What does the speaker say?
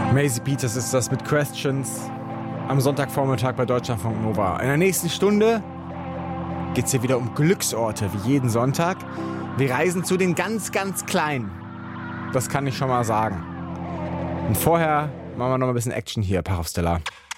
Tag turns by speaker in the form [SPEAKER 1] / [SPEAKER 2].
[SPEAKER 1] Maisie Peters ist das mit Questions am Sonntagvormittag bei Deutschlandfunk Nova. In der nächsten Stunde geht es hier wieder um Glücksorte, wie jeden Sonntag. Wir reisen zu den ganz, ganz Kleinen. Das kann ich schon mal sagen. Und vorher machen wir noch ein bisschen Action hier, Parafsteller.